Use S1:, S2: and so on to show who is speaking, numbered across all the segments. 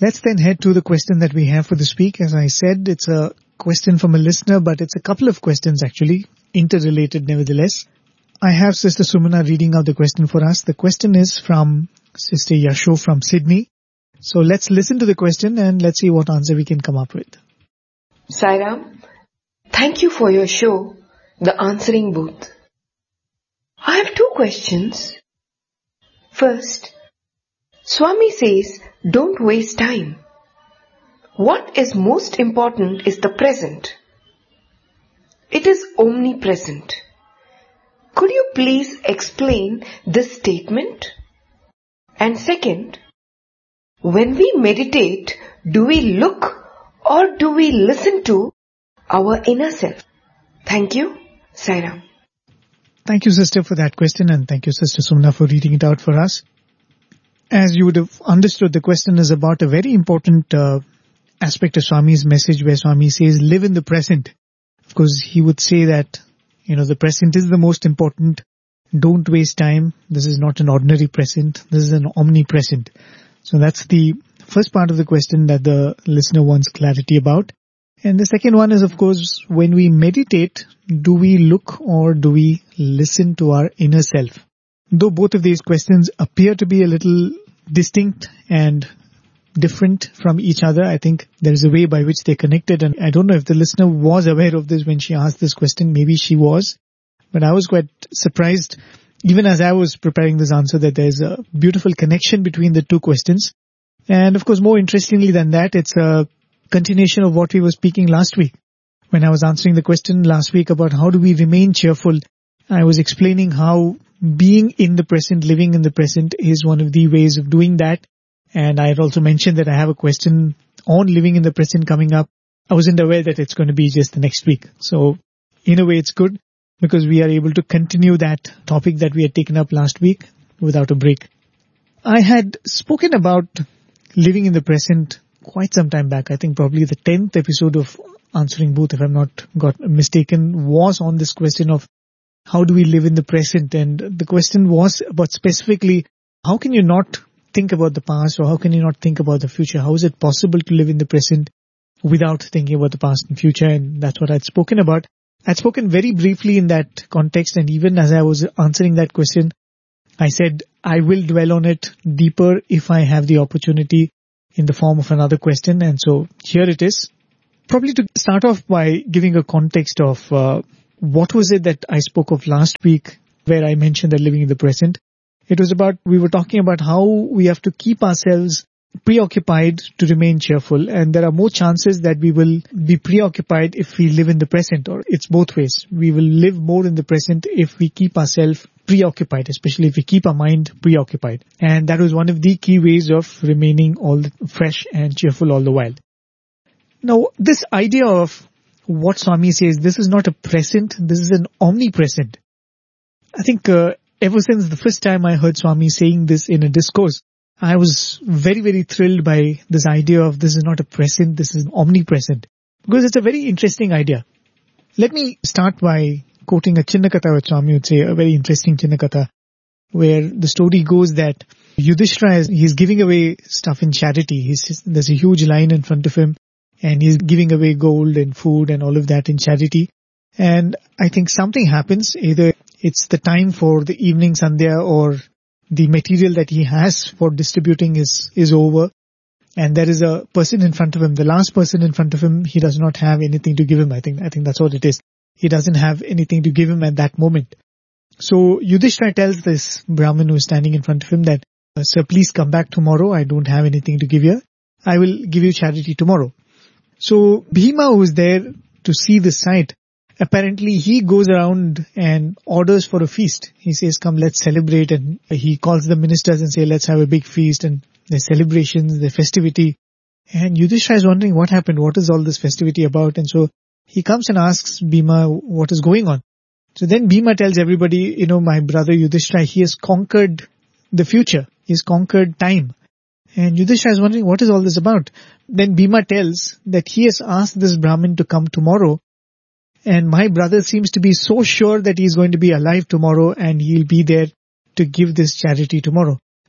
S1: Let's then head to the question that we have for this week. As I said, it's a question from a listener, but it's a couple of questions actually, interrelated nevertheless. I have Sister Sumana reading out the question for us. The question is from Sister Yasho from Sydney. So let's listen to the question and let's see what answer we can come up with.
S2: Sai Ram, thank you for your show, The Answering Booth. I have two questions. First, Swami says, don't waste time. What is most important is the present. It is omnipresent. Could you please explain this statement? And second, when we meditate, do we look or do we listen to our inner self? Thank you, Sai Ram.
S1: Thank you, Sister, for that question, and thank you, Sister Sumana, for reading it out for us. As you would have understood, the question is about a very important aspect of Swami's message, where Swami says, live in the present. Of course, he would say that, the present is the most important. Don't waste time. This is not an ordinary present. This is an omnipresent. So that's the first part of the question that the listener wants clarity about. And the second one is, of course, when we meditate, do we look or do we listen to our inner self? Though both of these questions appear to be a little distinct and different from each other, I think there is a way by which they're connected. And I don't know if the listener was aware of this when she asked this question. Maybe she was. But I was quite surprised, even as I was preparing this answer, that there's a beautiful connection between the two questions. And of course, more interestingly than that, it's a continuation of what we were speaking last week. When I was answering the question last week about how do we remain cheerful, I was explaining how being in the present, living in the present is one of the ways of doing that. And I had also mentioned that I have a question on living in the present coming up. I wasn't aware that it's going to be just the next week. So in a way, it's good because we are able to continue that topic that we had taken up last week without a break. I had spoken about living in the present quite some time back. I think probably the 10th episode of Answering Booth, if I'm not got mistaken, was on this question of how do we live in the present? And the question was about specifically, how can you not think about the past, or how can you not think about the future? How is it possible to live in the present without thinking about the past and future? And that's what I'd spoken about. I'd spoken very briefly in that context, and even as I was answering that question, I said I will dwell on it deeper if I have the opportunity in the form of another question. And so here it is. Probably to start off by giving a context of what was it that I spoke of last week where I mentioned that living in the present. It was about, we were talking about how we have to keep ourselves preoccupied to remain cheerful. And there are more chances that we will be preoccupied if we live in the present, or it's both ways. We will live more in the present if we keep ourselves preoccupied, especially if we keep our mind preoccupied. And that was one of the key ways of remaining all fresh and cheerful all the while. Now, this idea of what Swami says, this is not a present, this is an omnipresent. I think ever since the first time I heard Swami saying this in a discourse, I was very, very thrilled by this idea of this is not a present, this is an omnipresent. Because it's a very interesting idea. Let me start by quoting a Chinnakatha which Swami would say, a very interesting Chinnakatha, where the story goes that Yudhishthira, he's giving away stuff in charity. There's a huge line in front of him, and he's giving away gold and food and all of that in charity. And I think something happens, either it's the time for the evening sandhya or the material that he has for distributing is over. And there is a person in front of him, the last person in front of him, he does not have anything to give him. I think that's what it is. He doesn't have anything to give him at that moment. So Yudhishthira tells this Brahmin who is standing in front of him that, sir, please come back tomorrow. I don't have anything to give you. I will give you charity tomorrow. So Bhima, who is there to see the sight, apparently he goes around and orders for a feast. He says, come, let's celebrate. And he calls the ministers and say, let's have a big feast. And there's celebrations, there's festivity. And Yudhishthira is wondering what happened. What is all this festivity about? And so he comes and asks Bhima what is going on. So then Bhima tells everybody, my brother Yudhishthira, he has conquered the future. He's conquered time. And Yudhishthira is wondering what is all this about. Then Bhima tells that he has asked this Brahmin to come tomorrow. And my brother seems to be so sure that he's going to be alive tomorrow and he'll be there to give this charity tomorrow.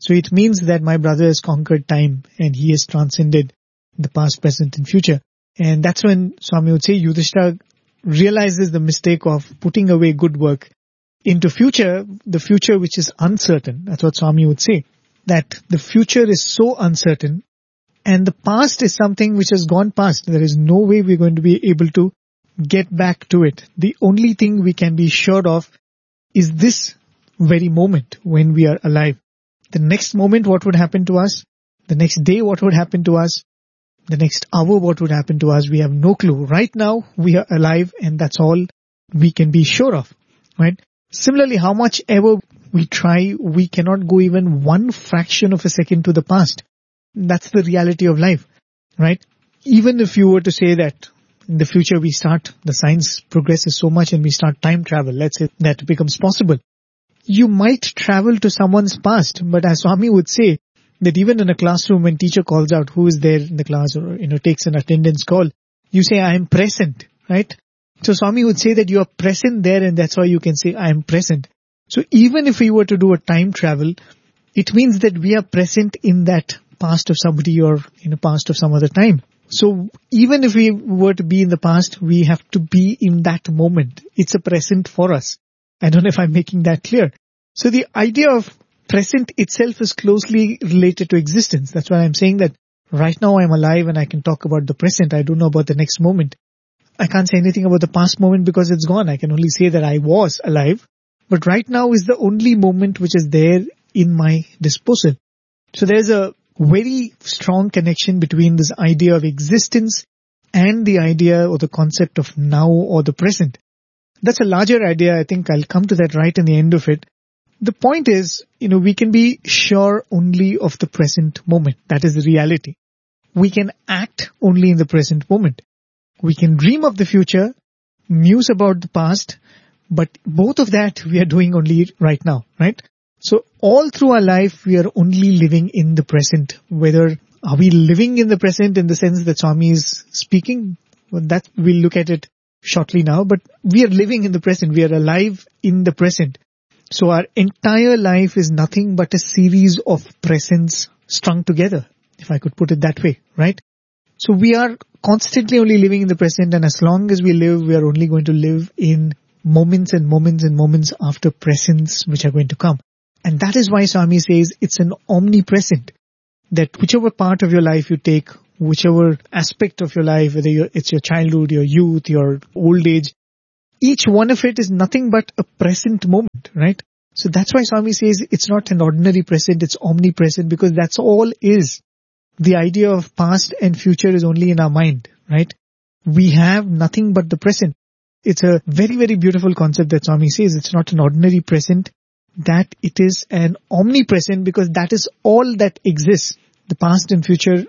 S1: So it means that my brother has conquered time and he has transcended the past, present and future. And that's when Swami would say Yudhishthira realizes the mistake of putting away good work into future, the future which is uncertain. That's what Swami would say, that the future is so uncertain and the past is something which has gone past. There is no way we're going to be able to get back to it. The only thing we can be sure of is this very moment when we are alive. The next moment, what would happen to us? The next day, what would happen to us? The next hour, what would happen to us? We have no clue. Right now, we are alive and that's all we can be sure of, right? Similarly, how much ever we try, we cannot go even one fraction of a second to the past. That's the reality of life, right? Even if you were to say that in the future the science progresses so much and we start time travel, let's say that becomes possible. You might travel to someone's past, but as Swami would say, that even in a classroom when teacher calls out who is there in the class or, takes an attendance call, you say, I am present, right? So Swami would say that you are present there and that's why you can say, I am present. So even if we were to do a time travel, it means that we are present in that past of somebody or in a past of some other time. So even if we were to be in the past, we have to be in that moment. It's a present for us. I don't know if I'm making that clear. So the idea of present itself is closely related to existence. That's why I'm saying that right now I'm alive and I can talk about the present. I don't know about the next moment. I can't say anything about the past moment because it's gone. I can only say that I was alive. But right now is the only moment which is there in my disposal. So there's a very strong connection between this idea of existence and the idea or the concept of now or the present. That's a larger idea. I think I'll come to that right in the end of it. The point is, we can be sure only of the present moment. That is the reality. We can act only in the present moment. We can dream of the future, muse about the past, but both of that we are doing only right now, right? So all through our life, we are only living in the present. Whether are we living in the present in the sense that Swami is speaking? Well, that we'll look at it shortly now, but we are living in the present. We are alive in the present. So our entire life is nothing but a series of presents strung together, if I could put it that way, right? So we are constantly only living in the present, and as long as we live, we are only going to live in moments and moments and moments after presents which are going to come. And that is why Swami says it's an omnipresent, that whichever part of your life you take, whichever aspect of your life, whether it's your childhood, your youth, your old age, each one of it is nothing but a present moment, right? So that's why Swami says it's not an ordinary present, it's omnipresent, because that's all is. The idea of past and future is only in our mind, right? We have nothing but the present. It's a very, very beautiful concept that Swami says. It's not an ordinary present, that it is an omnipresent, because that is all that exists. The past and future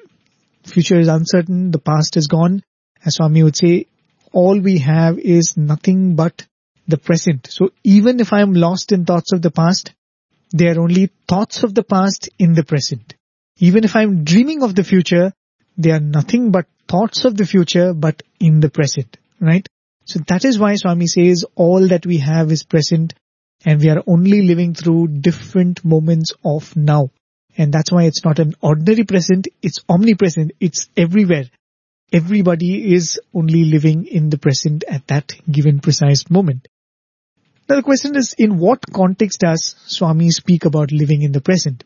S1: is uncertain, the past is gone. As Swami would say, all we have is nothing but the present. So even if I am lost in thoughts of the past, they are only thoughts of the past in the present. Even if I am dreaming of the future, they are nothing but thoughts of the future, but in the present, right? So that is why Swami says all that we have is present, and we are only living through different moments of now. And that's why it's not an ordinary present, it's omnipresent, it's everywhere. Everybody is only living in the present at that given precise moment. Now the question is, in what context does Swami speak about living in the present?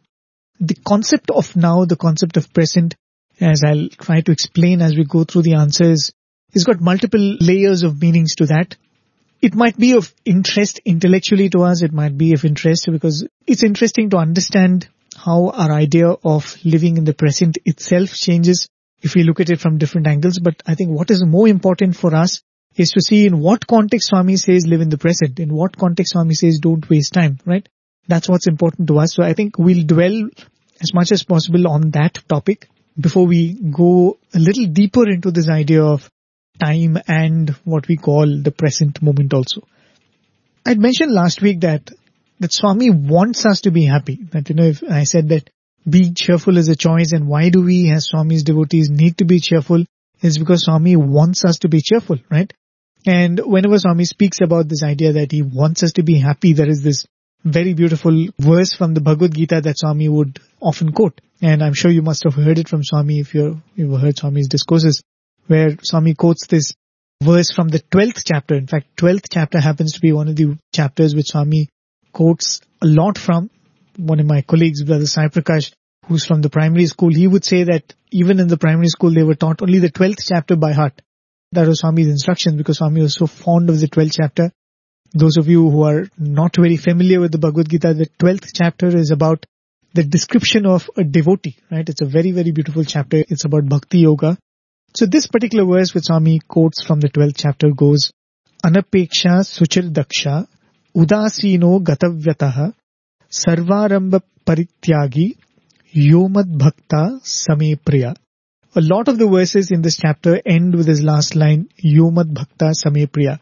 S1: The concept of now, the concept of present, as I'll try to explain as we go through the answers, has got multiple layers of meanings to that. It might be of interest intellectually to us, it might be of interest because it's interesting to understand how our idea of living in the present itself changes if we look at it from different angles. But I think what is more important for us is to see in what context Swami says live in the present, in what context Swami says don't waste time, right? That's what's important to us. So I think we'll dwell as much as possible on that topic before we go a little deeper into this idea of time and what we call the present moment also. I'd mentioned last week that Swami wants us to be happy. That, if I said that being cheerful is a choice, and why do we as Swami's devotees need to be cheerful, is because Swami wants us to be cheerful, right? And whenever Swami speaks about this idea that he wants us to be happy, there is this very beautiful verse from the Bhagavad Gita that Swami would often quote. And I'm sure you must have heard it from Swami if you've heard Swami's discourses, where Swami quotes this verse from the 12th chapter. In fact, 12th chapter happens to be one of the chapters which Swami quotes a lot from. One of my colleagues, Brother Sai Prakash, who's from the primary school, he would say that even in the primary school they were taught only the 12th chapter by heart. That was Swami's instruction because Swami was so fond of the 12th chapter. Those of you who are not very familiar with the Bhagavad Gita, the 12th chapter is about the description of a devotee, right? It's a very, very beautiful chapter. It's about Bhakti Yoga. So this particular verse which Swami quotes from the 12th chapter goes, Anapeksha suchir daksha udasino gatavyataha sarvaramba parityagi yomad bhakta same priya. A lot of the verses in this chapter end with his last line, Yomad Bhakta Same Priya.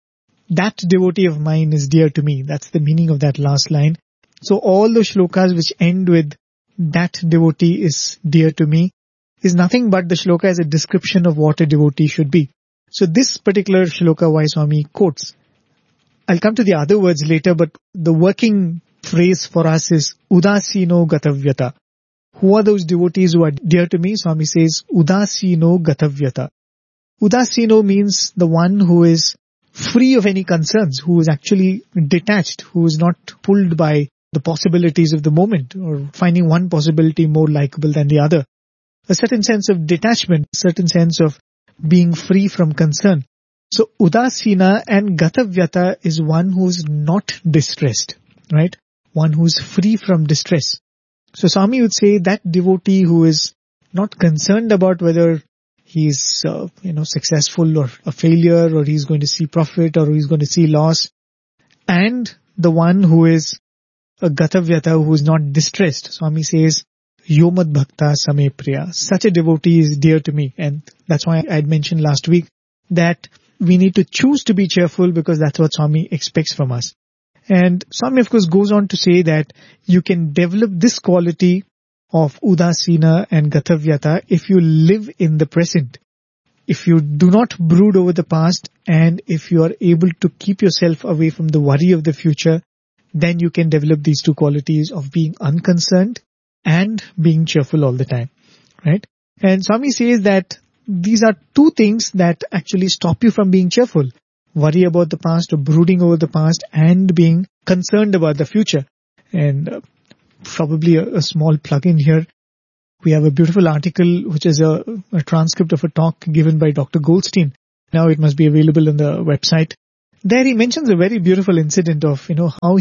S1: That devotee of mine is dear to me. That's the meaning of that last line. So all the shlokas which end with that devotee is dear to me is nothing but the shloka is a description of what a devotee should be. So this particular shloka why Swami quotes. I'll come to the other words later, but the working phrase for us is Udasino Gatavyata. Who are those devotees who are dear to me? Swami says, Udasino Gatavyata. Udasino means the one who is free of any concerns, who is actually detached, who is not pulled by the possibilities of the moment or finding one possibility more likable than the other. A certain sense of detachment, a certain sense of being free from concern. So Udasina and Gatavyata is one who is not distressed, right? One who is free from distress. So Swami would say that devotee who is not concerned about whether he's successful or a failure, or he's going to see profit or he's going to see loss, and the one who is a Gatavyata who is not distressed. Swami says, Yomad Bhakta Same Priya. Such a devotee is dear to me. And that's why I had mentioned last week that we need to choose to be cheerful because that's what Swami expects from us. And Swami of course goes on to say that you can develop this quality of Udasina and Gatavyata if you live in the present. If you do not brood over the past and if you are able to keep yourself away from the worry of the future, then you can develop these two qualities of being unconcerned and being cheerful all the time, right? And Swami says that these are two things that actually stop you from being cheerful. Worry about the past or brooding over the past and being concerned about the future. And probably a small plug-in here. We have a beautiful article which is a transcript of a talk given by Dr. Goldstein. Now it must be available on the website. There he mentions a very beautiful incident of, how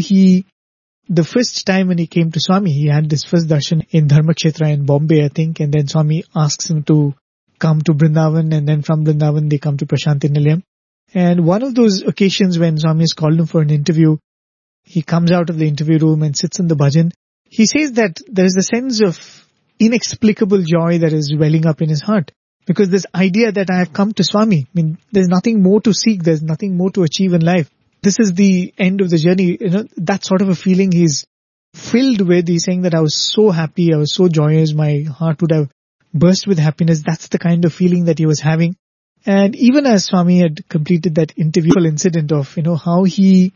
S1: the first time when he came to Swami, he had this first darshan in Dharmakshetra in Bombay, I think, and then Swami asks him to come to Vrindavan, and then from Vrindavan they come to Prashanti Nilayam. And one of those occasions when Swami has called him for an interview, he comes out of the interview room and sits in the bhajan. He says that there is a sense of inexplicable joy that is welling up in his heart. Because this idea that I have come to Swami, there's nothing more to seek, there's nothing more to achieve in life. This is the end of the journey. That sort of a feeling he's filled with. He's saying that I was so happy, I was so joyous, my heart would have burst with happiness. That's the kind of feeling that he was having. And even as Swami had completed that interview incident of, how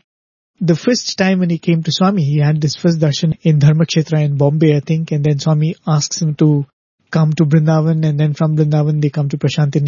S1: the first time when he came to Swami, he had this first darshan in Dharmakshetra in Bombay, I think, and then Swami asks him to come to Vrindavan, and then from Vrindavan they come to Prashanti